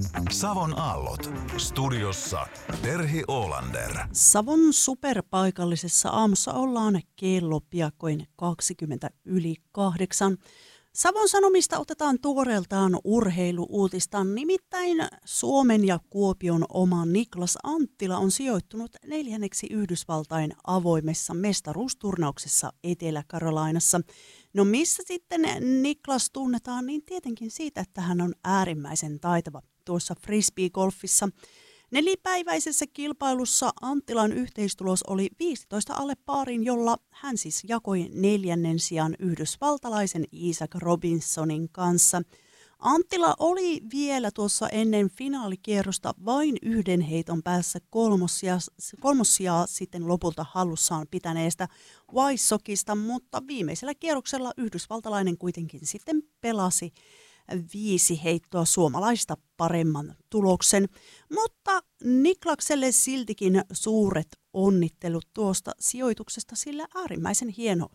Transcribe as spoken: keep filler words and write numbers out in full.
Savon aallot. Studiossa Terhi Oolander. Savon superpaikallisessa aamussa ollaan kello piakkoin kaksikymmentä yli kahdeksan. Savon Sanomista otetaan tuoreeltaan urheiluuutista. Nimittäin Suomen ja Kuopion oma Niklas Anttila on sijoittunut neljänneksi Yhdysvaltain avoimessa mestaruusturnauksessa Etelä-Karolainassa. No missä sitten Niklas tunnetaan, niin tietenkin siitä, että hän on äärimmäisen taitava tuossa frisbee-golfissa. Nelipäiväisessä kilpailussa Anttilan yhteistulos oli viisitoista alle paarin, jolla hän siis jakoi neljännen sijan yhdysvaltalaisen Isaac Robinsonin kanssa. Anttila oli vielä tuossa ennen finaalikierrosta vain yhden heiton päässä kolmossijaa, kolmossijaa sitten lopulta hallussaan pitäneestä Wysockista, mutta viimeisellä kierroksella yhdysvaltalainen kuitenkin sitten pelasi viisi heittoa suomalaista paremman tuloksen, mutta Niklakselle siltikin suuret onnittelut tuosta sijoituksesta, sillä äärimmäisen hieno